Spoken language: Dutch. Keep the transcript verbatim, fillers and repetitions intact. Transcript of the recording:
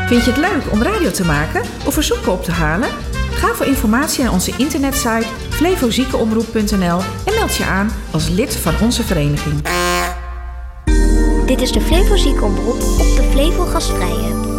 Vind je het leuk om radio te maken of verzoeken op te halen? Ga voor informatie naar onze internetsite flevo ziekenomroep punt n l en meld je aan als lid van onze vereniging. Dit is de Flevo Ziekenomroep op de Flevo Gastvrije.